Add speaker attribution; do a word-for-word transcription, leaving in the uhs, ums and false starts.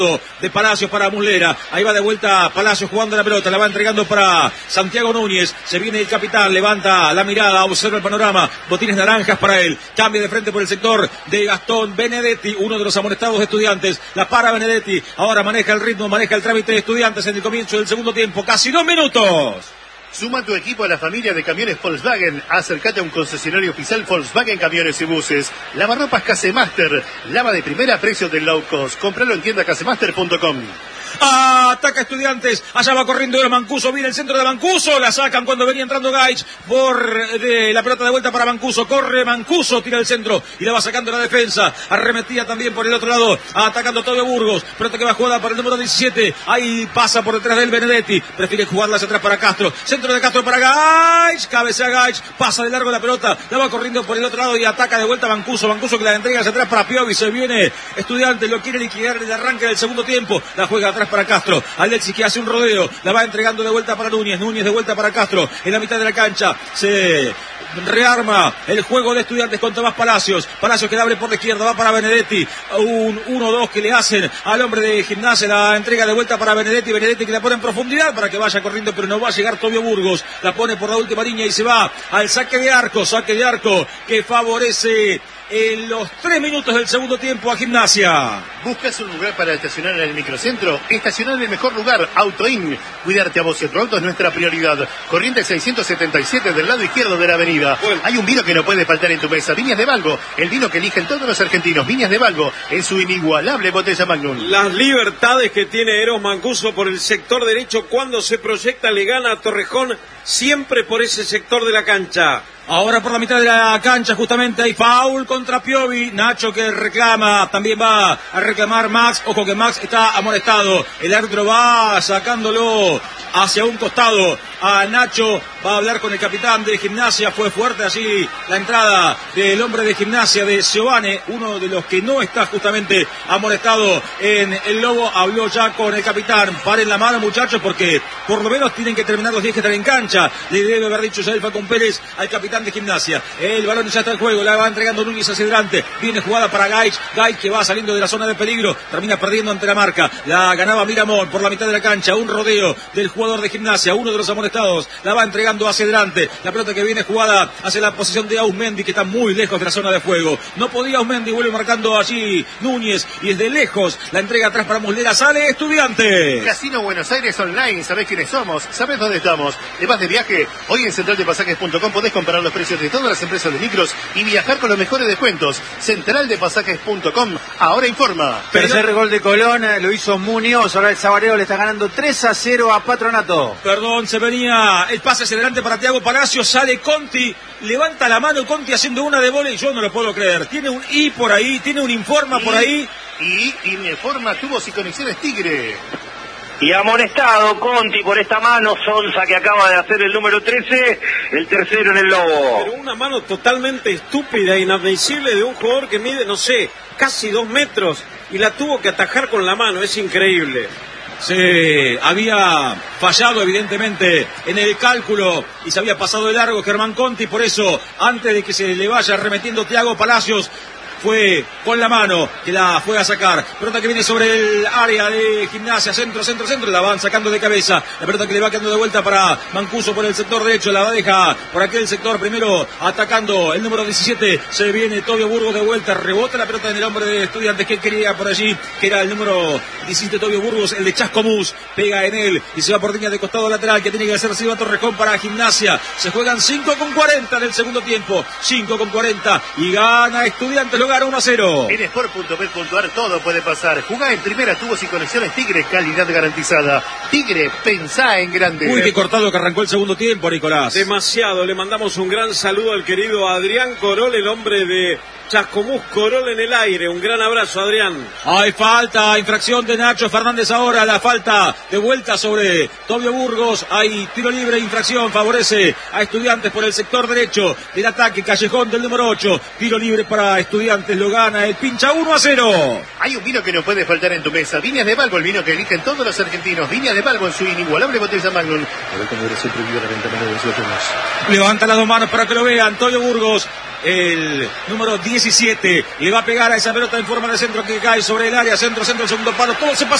Speaker 1: de Palacios para Muslera. Ahí va de vuelta Palacios jugando la pelota, la va entregando para Santiago Núñez. Se viene el capitán, levanta la mirada, observa el panorama, botines naranjas para él, cambia de frente por el sector de Gastón Benedetti, uno de los amonestados de Estudiantes. La para Benedetti, ahora maneja el ritmo, maneja el trámite de Estudiantes en el comienzo del segundo tiempo, casi dos minutos.
Speaker 2: Suma tu equipo a la familia de camiones Volkswagen. Acércate a un concesionario oficial Volkswagen Camiones y Buses. Lavarropas Casemaster. Lava de primera a precios del low cost. Compralo en tienda casemaster punto com.
Speaker 1: Ataca Estudiantes, allá va corriendo ahora Mancuso, viene el centro de Mancuso, la sacan cuando venía entrando Gaich, por de la pelota de vuelta para Mancuso, corre Mancuso, tira el centro y la va sacando la defensa, arremetía también por el otro lado, atacando Tobio Burgos, pelota que va jugada para el número diecisiete, ahí pasa por detrás del Benedetti, prefiere jugarla hacia atrás para Castro, centro de Castro para Gaich, cabecea Gaich, pasa de largo la pelota, la va corriendo por el otro lado y ataca de vuelta Mancuso, Mancuso que la entrega hacia atrás para Piovi, se viene Estudiantes, lo quiere liquidar en el arranque del segundo tiempo, la juega atrás para Castro, Alexis que hace un rodeo, la va entregando de vuelta para Núñez, Núñez de vuelta para Castro, en la mitad de la cancha, se rearma el juego de Estudiantes con Tomás Palacios, Palacios que la abre por la izquierda, va para Benedetti, un uno dos que le hacen al hombre de Gimnasia, la entrega de vuelta para Benedetti, Benedetti que la pone en profundidad para que vaya corriendo, pero no va a llegar Tobio Burgos, la pone por la última línea y se va al saque de arco, saque de arco que favorece en los tres minutos del segundo tiempo a Gimnasia.
Speaker 2: ¿Buscas un lugar para estacionar en el microcentro? Estacionar en el mejor lugar, AutoIn. Cuidarte a vos y a tu auto es nuestra prioridad. Corriente seiscientos setenta y siete del lado izquierdo de la avenida. Bueno. Hay un vino que no puede faltar en tu mesa. Viñas de Valgo, el vino que eligen todos los argentinos. Viñas de Valgo, en su inigualable botella Magnum.
Speaker 3: Las libertades que tiene Eros Mancuso por el sector derecho cuando se proyecta le gana a Torrejón, siempre por ese sector de la cancha.
Speaker 1: Ahora por la mitad de la cancha justamente hay foul contra Piovi, Nacho que reclama, también va a reclamar Max, ojo que Max está amonestado, el árbitro va sacándolo hacia un costado a Nacho, va a hablar con el capitán de Gimnasia, fue fuerte allí la entrada del hombre de Gimnasia de Giovane, uno de los que no está justamente amonestado en el Lobo, habló ya con el capitán, paren la mano muchachos porque por lo menos tienen que terminar los diez que están en cancha, le debe haber dicho ya el Falcón Pérez al capitán de Gimnasia, el balón ya está en juego, la va entregando Núñez hacia adelante, viene jugada para Gaich, Gaich que va saliendo de la zona de peligro, termina perdiendo ante la marca, la ganaba Miramón por la mitad de la cancha, un rodeo del jugador de Gimnasia, uno de los amonestados, la va entregando hacia adelante, la pelota que viene jugada hacia la posición de Ausmendi que está muy lejos de la zona de fuego, no podía Ausmendi, vuelve marcando allí Núñez y desde lejos la entrega atrás para Muslera, sale Estudiantes.
Speaker 2: Casino Buenos Aires Online, ¿sabés quiénes somos? ¿Sabés dónde estamos? ¿Te vas de viaje? Hoy en central de pasajes punto com podés comparar los precios de todas las empresas de micros y viajar con los mejores descuentos. central de pasajes punto com, ahora informa.
Speaker 4: Tercer Pero... gol de Colón, lo hizo Muñoz, ahora el Sabareo le está ganando tres a cero a Patronato.
Speaker 1: Perdón, se venía el pase hacia adelante para Thiago Palacios, sale Conti, levanta la mano Conti haciendo una de vóley, yo no lo puedo creer, tiene un I por ahí, tiene un Informa
Speaker 2: y,
Speaker 1: por ahí.
Speaker 2: Y Informa tubos y conexiones Tigre.
Speaker 5: Y amonestado Conti por esta mano, Sonsa que acaba de hacer el número trece, el tercero en el Lobo.
Speaker 3: Pero una mano totalmente estúpida, inadmisible de un jugador que mide, no sé, casi dos metros y la tuvo que atajar con la mano, es increíble.
Speaker 1: Se había fallado evidentemente en el cálculo y se había pasado de largo Germán Conti, por eso antes de que se le vaya remetiendo Thiago Palacios, fue con la mano que la fue a sacar, pelota que viene sobre el área de Gimnasia, centro, centro, centro, la van sacando de cabeza, la pelota que le va quedando de vuelta para Mancuso por el sector derecho, la deja por aquel sector, primero atacando el número diecisiete, se viene Tobio Burgos de vuelta, rebota la pelota en el hombre de Estudiantes que quería por allí, que era el número diecisiete Tobio Burgos, el de Chascomús, pega en él y se va por línea de costado lateral que tiene que hacer Silva Torrejón para Gimnasia, se juegan cinco con cuarenta en el segundo tiempo, cinco con cuarenta y gana Estudiantes, lo uno a cero.
Speaker 2: En sport punto bet punto ar todo puede pasar. Jugá en primera, tubos y conexiones Tigre, calidad garantizada. Tigre, pensá en grande.
Speaker 1: Uy, qué cortado que arrancó el segundo tiempo, Nicolás.
Speaker 3: Demasiado. Le mandamos un gran saludo al querido Adrián Corol, el hombre de Chascomús, Corol en el aire. Un gran abrazo, Adrián.
Speaker 1: Hay falta, infracción de Nacho Fernández ahora, la falta de vuelta sobre Tobio Burgos. Hay tiro libre, infracción, favorece a Estudiantes por el sector derecho del ataque. Callejón del número ocho, tiro libre para Estudiantes, lo gana el pincha uno a cero.
Speaker 2: Hay un vino que no puede faltar en tu mesa. Viñas de Valgo, el vino que eligen todos los argentinos. Viñas de Valgo en su inigualable botella Magnum.
Speaker 1: Levanta las dos manos para que lo vean. Tobio Burgos, el número diecisiete, le va a pegar a esa pelota en forma de centro que cae sobre el área, centro, centro, segundo palo, todo se pasa.